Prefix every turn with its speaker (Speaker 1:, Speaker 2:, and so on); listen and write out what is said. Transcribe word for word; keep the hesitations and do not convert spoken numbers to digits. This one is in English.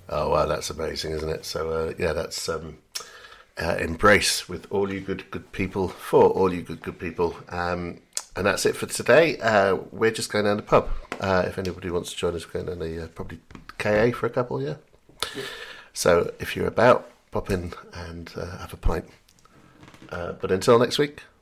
Speaker 1: Oh, wow, that's amazing, isn't it? So, uh, yeah, that's um, uh, Embrace with all you good, good people for all you good, good people. Um, and that's it for today. Uh, we're just going down the pub. Uh, if anybody wants to join us, going down the uh, probably K A for a couple, yeah? yeah. So if you're about, pop in and uh, have a pint. Uh, but until next week,